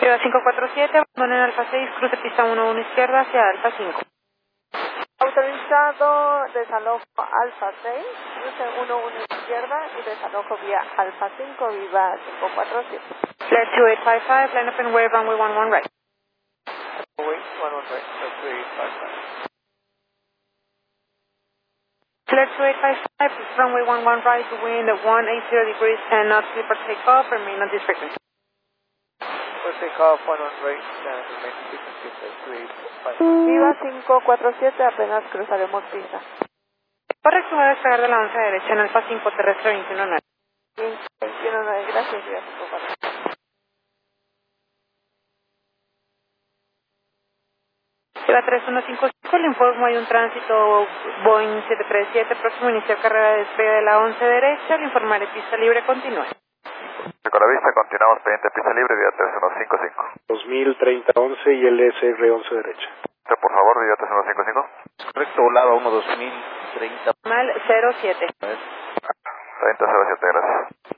Viva 547, abandonen Alfa 6, cruce pista 11 izquierda hacia Alfa 5. Autorizado desalojo Alfa 6, cruce 11 izquierda y desalojo vía Alfa 5, viva 547. Flight 2855, line up and wave runway 11 right. Runway 11 right, that's 2855. Flight 2855, runway 11 right, wind at 180 degrees and not slipper takeoff, remain on this frequency. We'll take off 11 right, and remain frequency at 2855. Viva 547, apenas cruzaremos pista. Correcto, va a despegar de la 11 derecha en Alfa 5, terrestre 219. 219, gracias, Viva 547. Viva 3155, le informo hay un tránsito Boeing 737, próximo a iniciar carrera de despegue de la 11 derecha, le informaré pista libre, continúe. Con la vista, continuamos pendiente pista libre, vía 3155. 2030-11 y el SR11 derecha. Por favor, vía 3155. Correcto, volaba 1 2030. Mal 07. 3007, gracias.